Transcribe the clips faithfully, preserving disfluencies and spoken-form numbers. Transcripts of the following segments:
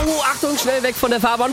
Oh, Achtung, schnell weg von der Fahrbahn.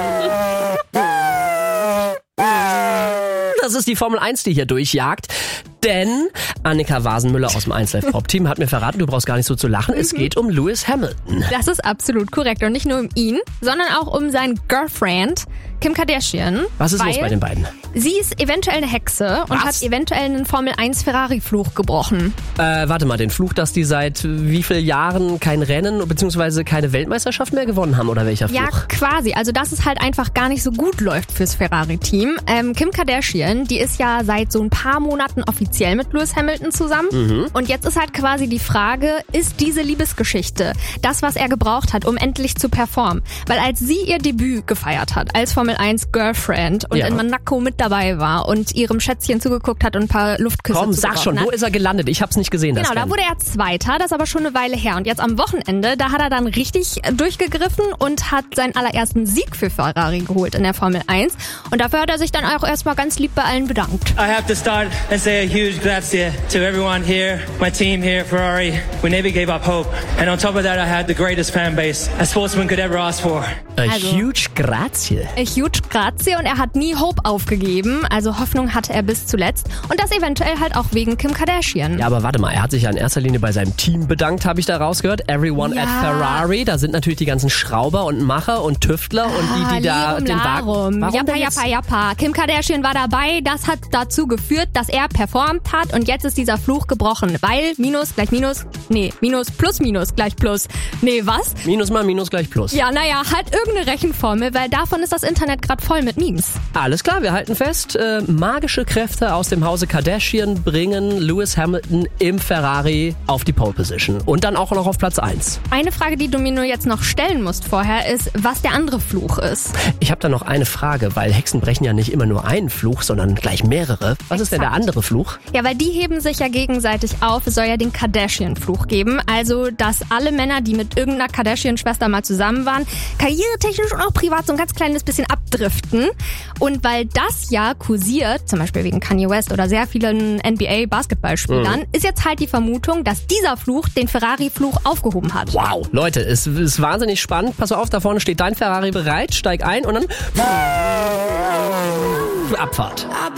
Das ist die Formel eins, die hier durchjagt. Denn Annika Wasenmüller aus dem eins Live Pop Team hat mir verraten, du brauchst gar nicht so zu lachen, es geht um Lewis Hamilton. Das ist absolut korrekt. Und nicht nur um ihn, sondern auch um seinen Girlfriend, Kim Kardashian. Was ist los bei den beiden? Sie ist eventuell eine Hexe und Was? hat eventuell einen Formel eins Ferrari-Fluch gebrochen. Äh, warte mal, den Fluch, dass die seit wie vielen Jahren kein Rennen bzw. keine Weltmeisterschaft mehr gewonnen haben, oder welcher Fluch? Ja, quasi. Also dass es halt einfach gar nicht so gut läuft fürs Ferrari-Team. Ähm, Kim Kardashian, die ist ja seit so ein paar Monaten offiziell mit Lewis Hamilton zusammen. Mhm. Und jetzt ist halt quasi die Frage, ist diese Liebesgeschichte das, was er gebraucht hat, um endlich zu performen? Weil als sie ihr Debüt gefeiert hat, als Formel eins Girlfriend und ja. in Monaco mit dabei war und ihrem Schätzchen zugeguckt hat und ein paar Luftküsse Komm, sag schon, hat. wo ist er gelandet? Ich hab's nicht gesehen. Genau, das da wurde er Zweiter, das ist aber schon eine Weile her. Und jetzt am Wochenende, da hat er dann richtig durchgegriffen und hat seinen allerersten Sieg für Ferrari geholt in der Formel eins. Und dafür hat er sich dann auch erstmal ganz lieb bei allen bedankt. I have to start and say a huge grazie to everyone here, my team here at Ferrari. We never gave up hope. And on top of that, I had the greatest fan base a sportsman could ever ask for. A Also, huge grazie. A huge grazie, und er hat nie Hope aufgegeben. Also Hoffnung hatte er bis zuletzt. Und das eventuell halt auch wegen Kim Kardashian. Ja, aber warte mal, er hat sich ja in erster Linie bei seinem Team bedankt, habe ich da rausgehört. Everyone Ja. at Ferrari, da sind natürlich die ganzen Schrauber und Macher und Tüftler und die, die da Lirum den Wagen... Larum. Warum Jappa, denn jetzt? jappa, jappa. Kim Kardashian war dabei, das hat dazu geführt, dass er performt hat und jetzt ist dieser Fluch gebrochen, weil Minus gleich Minus, nee, Minus plus Minus gleich Plus. Nee, was? Minus mal Minus gleich Plus. Ja, naja, halt irgendeine Rechenformel, weil davon ist das Internet gerade voll mit Memes. Alles klar, wir halten fest, äh, magische Kräfte aus dem Hause Kardashian bringen Lewis Hamilton im Ferrari auf die Pole Position und dann auch noch auf Platz eins. Eine Frage, die du mir nur jetzt noch stellen musst vorher, ist, was der andere Fluch ist. Ich habe da noch eine Frage, weil Hexen brechen ja nicht immer nur einen Fluch, sondern gleich mehrere. Was ist denn der andere Fluch? Ja, weil die heben sich ja gegenseitig auf. Es soll ja den Kardashian-Fluch geben. Also, dass alle Männer, die mit irgendeiner Kardashian-Schwester mal zusammen waren, karrieretechnisch und auch privat so ein ganz kleines bisschen abdriften. Und weil das ja kursiert, zum Beispiel wegen Kanye West oder sehr vielen N B A-Basketballspielern, mhm. ist jetzt halt die Vermutung, dass dieser Fluch den Ferrari-Fluch aufgehoben hat. Wow, Leute, es ist wahnsinnig spannend. Pass auf, da vorne steht dein Ferrari bereit. Steig ein und dann Abfahrt.